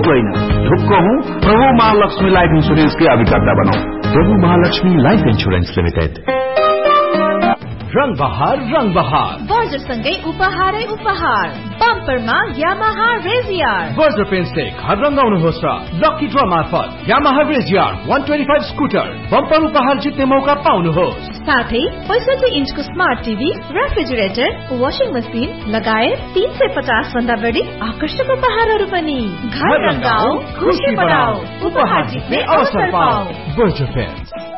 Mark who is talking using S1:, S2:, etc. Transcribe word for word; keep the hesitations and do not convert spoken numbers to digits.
S1: Joke होइन ढुक्क हूँ प्रभु महालक्ष्मी लाइफ इंश्योरेंस के अभिकर्ता बनाऊ।
S2: प्रभु महालक्ष्मी लाइफ इंश्योरेंस लिमिटेड। रंग बहार रंग बहार
S3: बर्जरसँगै उपहारै उपहार बम्परमा यामाहा रेजियर।
S2: बर्जर पेन्सले घर रंगाउनुहोस् र लकी ड्र मार्फत यामाहा रेजियर एक सय पच्चीस स्कुटर बम्पर उपहार जित्ने मौका पाउनुहोस्।
S3: साथै पैंसठी इन्चको smart TV, refrigerator, washing machine लगायत तीन सय पचास भन्दा बढी आकर्षक उपहारहरू पनि। घर रंगाऊ खुशी बढाऊ उपहार जित्ने अवसर पाऊ।
S2: Berger pens.